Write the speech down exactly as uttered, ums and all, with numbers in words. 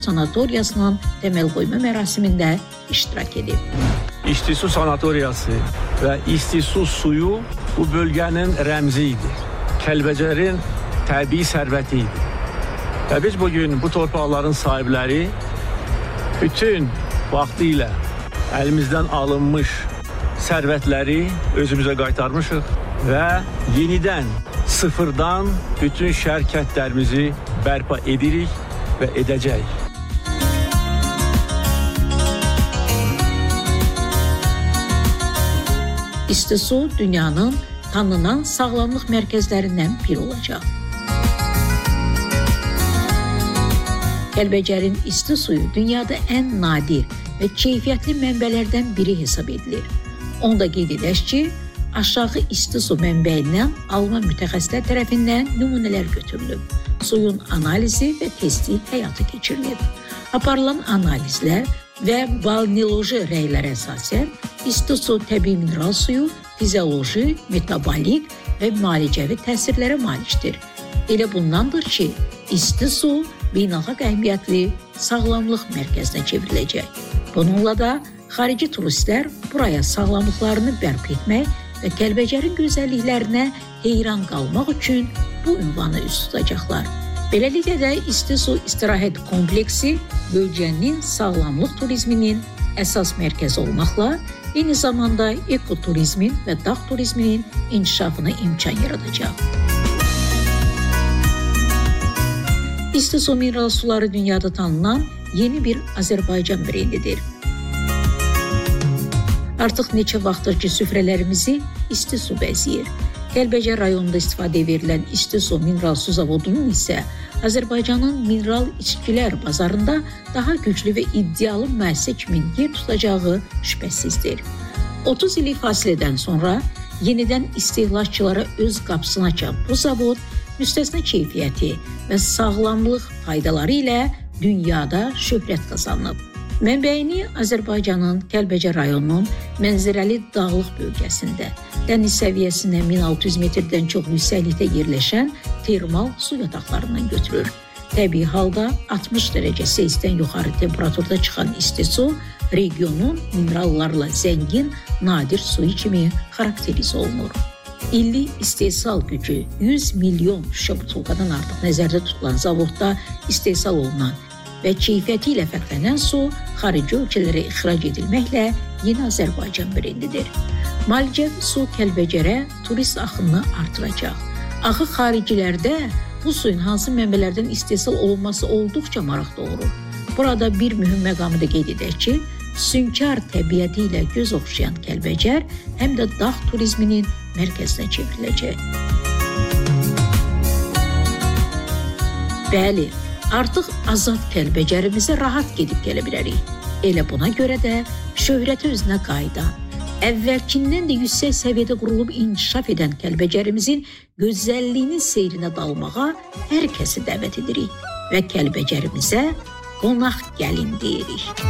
sanatoriyasının təməl qoyma mərasimində iştirak edib. İstisu sanatoriyası və İstisu suyu bu bölgənin rəmzi idi. Kəlbəcərin təbii sərvəti idi. Və biz bugün bu torpaqların sahibləri bütün vaxtı ilə əlimizdən alınmış sərvətləri özümüzə qaytarmışıq və yenidən sıfırdan bütün şirkətlərimizi bərpa edirik və edəcəyik. İstisu dünyanın tanınan sağlamlıq mərkəzlərindən biri olacaq. Kəlbəcərin isti suyu dünyada ən nadir və keyfiyyətli mənbələrdən biri hesab edilir. Onda qeyd edək ki, aşağı isti su mənbəyindən Alman mütəxəssislər tərəfindən nümunələr götürülüb. Suyun analizi və testi həyata keçirilib. Aparılan analizlər və balneoloji rəylərə əsasən isti su təbii mineral suyu fizioloji, metabolik və müalicəvi təsirlərə malikdir. Elə bundandır ki, isti su beynəlxalq əhəmiyyətli sağlamlıq mərkəzinə çevriləcək. Bununla da xarici turistlər buraya sağlamlıqlarını bərpa etmək və Kəlbəcərin gözəlliklərinə heyran qalmaq üçün bu ünvanı üst tutacaqlar. Beləliklə də isti su istirahət kompleksi bölgənin sağlamlıq turizminin əsas mərkəzi olmaqla eyni zamanda ekoturizmin və dağ turizminin inkişafına imkan yaradacaq. İsti su mineral suları dünyada tanınan yeni bir Azərbaycan brendidir. Artıq neçə vaxtdır ki, süfrələrimizi isti su bəzəyir. Kəlbəcər rayonunda istifadə verilən isti su mineral su zavodunun isə Azərbaycanın mineral içkilər bazarında daha güclü və iddialı müəssisə kimi yer tutacağı şübhəsizdir. otuz illik fasilədən sonra yenidən istehlakçılara öz qapısını açan bu zavod müstəsna keyfiyyəti və sağlamlıq faydaları ilə dünyada şöhrət qazanıb. Mənbəyini Azərbaycanın Kəlbəcər rayonunun mənzərəli dağlıq bölgəsində, dəniz səviyyəsindən min altı yüz metrdən çox yüksəklikdə yerləşən termal su yataqlarından götürür. Təbii halda altmış dərəcə Selsidən yuxarı temperaturda çıxan isti su regionun minerallarla zəngin nadir suyu kimi xarakterizə olunur. İllik istehsal gücü yüz milyon şüşə butulkadan artıq nəzərdə tutulan zavodda istehsal olunan və keyfiyyəti ilə fərqlənən su xarici ölkələrə ixrac edilməklə yeni Azərbaycan brendidir. Müalicəvi su Kəlbəcərə turist axınını artıracaq. Axı xaricilərdə bu suyun hansı mənbələrdən istehsal olunması olduqca maraq doğurur. Burada bir mühüm məqamı da qeyd edək ki, sünkar təbiəti ilə göz oxşayan Kəlbəcər həm də dağ turizminin mərkəzinə çevriləcək. Bəli, artıq azad Kəlbəcərimizə rahat gedib gələ bilərik. Elə buna görə də şöhrəti özünə qayıdan, əvvəlkindən də yüksək səviyyədə qurulub inkişaf edən Kəlbəcərimizin gözəlliyinin seyrinə dalmağa hər kəsi dəvət edirik və Kəlbəcərimizə qonaq gəlin deyirik.